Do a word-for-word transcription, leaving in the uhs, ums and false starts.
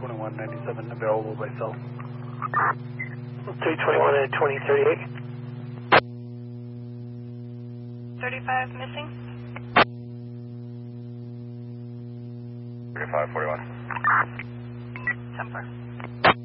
twenty-one ninety-seven available by cell. three twenty-one at twenty thirty-eight. thirty-five missing. thirty-five forty-one. ten four.